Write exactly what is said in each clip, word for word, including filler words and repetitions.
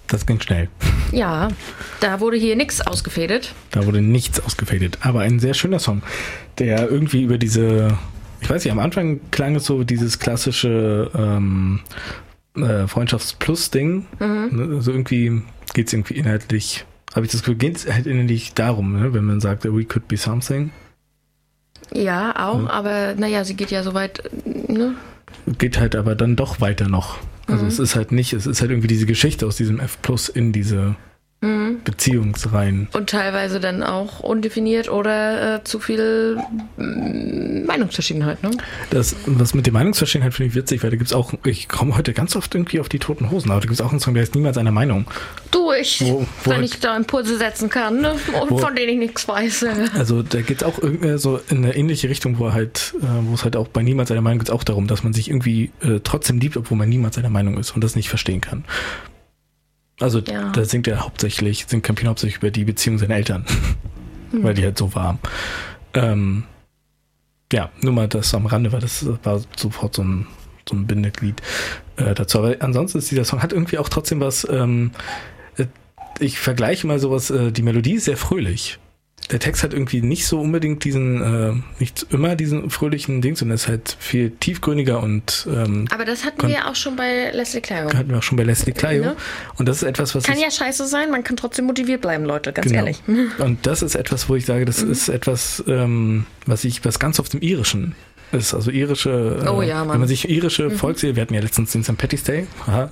Das ging schnell. Ja, da wurde hier nichts ausgefädelt. Da wurde nichts ausgefädelt. Aber ein sehr schöner Song, der irgendwie über diese, ich weiß nicht, am Anfang klang es so dieses klassische ähm, äh, Freundschafts-Plus-Ding. Mhm. Also irgendwie geht es irgendwie inhaltlich, habe ich das Gefühl, geht es halt inhaltlich darum, ne? Wenn man sagt, we could be something. Ja, auch, ja. Aber naja, sie geht ja so weit, ne? Geht halt aber dann doch weiter noch. Also mhm. es ist halt nicht, es ist halt irgendwie diese Geschichte aus diesem F Plus in diese mhm. Beziehungsreihen. Und teilweise dann auch undefiniert oder äh, zu viel äh, Meinungsverschiedenheit, ne? Das, was mit der Meinungsverschiedenheit finde ich witzig, weil da gibt es auch, ich komme heute ganz oft irgendwie auf die Toten Hosen, aber da gibt es auch einen Song, der ist niemals einer Meinung. Du, ich, wo, wo wenn halt, ich da Impulse setzen kann, ne? Und wo, von denen ich nichts weiß. Also da geht es auch irgendwie so in eine ähnliche Richtung, wo halt, äh, wo es halt auch bei niemals einer Meinung geht es auch darum, dass man sich irgendwie äh, trotzdem liebt, obwohl man niemals einer Meinung ist und das nicht verstehen kann. Also ja. Da singt er hauptsächlich, singt Campino hauptsächlich über die Beziehung seiner Eltern, mhm. weil die halt so war. Ähm, ja, nur mal das am Rande, weil das war sofort so ein, so ein Bindeglied äh, dazu. Aber ansonsten ist dieser Song, hat irgendwie auch trotzdem was, ähm, ich vergleiche mal sowas, äh, die Melodie ist sehr fröhlich. Der Text hat irgendwie nicht so unbedingt diesen, äh, nicht immer diesen fröhlichen Ding, sondern ist halt viel tiefgründiger und ähm, aber das hatten kon- wir auch schon bei Leslie Clio. Hatten wir auch schon bei Leslie Clio. Ne? Und das ist etwas, was kann ich, ja scheiße sein, man kann trotzdem motiviert bleiben, Leute, ganz genau. ehrlich. Und das ist etwas, wo ich sage, das mhm. ist etwas, ähm, was ich, was ganz oft im Irischen ist, also irische, oh, ja, äh, wenn man sich irische mhm. Volkslieder, wir hatten ja letztens den Sankt Patty's Day,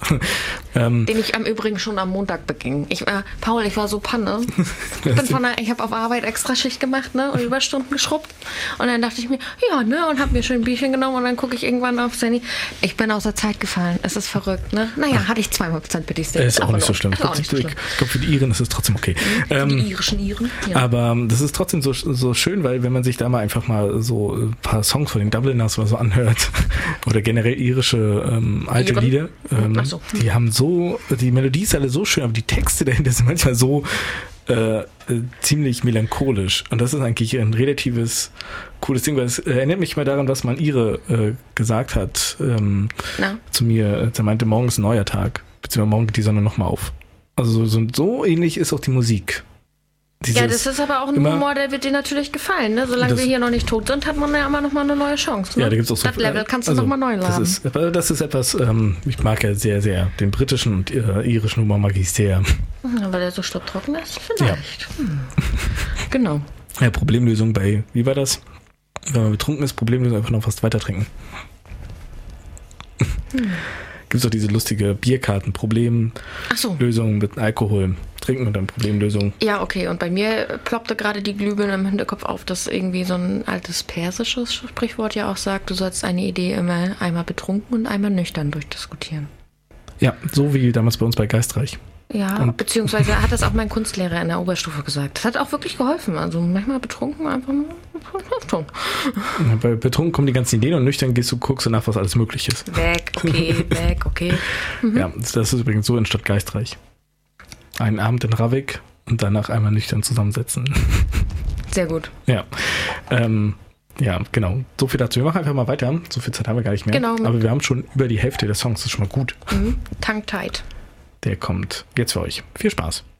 ähm, den ich am Übrigen schon am Montag beging. Ich, äh, Paul, ich war so panne. Ich, bin von der, ich habe auf Arbeit extra Schicht gemacht, ne, und Überstunden geschrubbt. Und dann dachte ich mir, ja, ne, und habe mir schön ein Bierchen genommen und dann gucke ich irgendwann aufs Handy. Ich bin aus der Zeit gefallen. Es ist verrückt, ne? Naja, Ach. hatte ich zweimal Sankt Patty's Day. Ist auch nicht so schlimm. Ich glaube, glaub, für die Iren ist es trotzdem okay. Für ähm, die irischen Iren, ja. Aber das ist trotzdem so, so schön, weil wenn man sich da mal einfach mal so ein paar Songs von den Dubliners oder so anhört oder generell irische ähm, alte Iren? Lieder, ähm, so. Die haben so, die Melodie ist alle so schön, aber die Texte dahinter sind manchmal so äh, äh, ziemlich melancholisch und das ist eigentlich ein relatives cooles Ding, weil es äh, erinnert mich mal daran, was mal Ire äh, gesagt hat ähm, zu mir. Er meinte, morgen ist ein neuer Tag, beziehungsweise morgen geht die Sonne nochmal auf. Also so, so ähnlich ist auch die Musik. Dieses ja, das ist aber auch ein Humor, der wird dir natürlich gefallen. Ne? Solange das, wir hier noch nicht tot sind, hat man ja immer noch mal eine neue Chance. Ne? Ja, da gibt's auch so das Level kannst du also, noch mal neu laden. Das ist, das ist etwas, ähm, ich mag ja sehr, sehr den britischen und äh, irischen Humor mag ich sehr. Ja, weil der so stocktrocken ist, vielleicht. Ja. Hm. Genau. Ja, Problemlösung bei, wie war das? Wenn man betrunken ist, Problemlösung einfach noch fast weiter trinken. Hm. Gibt es auch diese lustige Bierkarten, Problemlösung so. Mit Alkohol. Trinken und dann Problemlösung. Ja, okay. Und bei mir ploppte gerade die Glühbirne im Hinterkopf auf, dass irgendwie so ein altes persisches Sprichwort ja auch sagt, du sollst eine Idee immer einmal betrunken und einmal nüchtern durchdiskutieren. Ja, so wie damals bei uns bei Geistreich. Ja, und beziehungsweise hat das auch mein Kunstlehrer in der Oberstufe gesagt. Das hat auch wirklich geholfen. Also manchmal betrunken einfach nur. Ja, bei betrunken kommen die ganzen Ideen und nüchtern gehst du, guckst du nach, was alles möglich ist. Weg, okay, weg, okay. Mhm. Ja, das ist übrigens so in Stadt Geistreich. Einen Abend in Ravik und danach einmal nüchtern zusammensetzen. Sehr gut. Ja, ähm, ja, genau. So viel dazu. Wir machen einfach mal weiter. So viel Zeit haben wir gar nicht mehr. Genau. Aber wir haben schon über die Hälfte der Songs. Das ist schon mal gut. Mhm. Tongue tight. Der kommt jetzt für euch. Viel Spaß.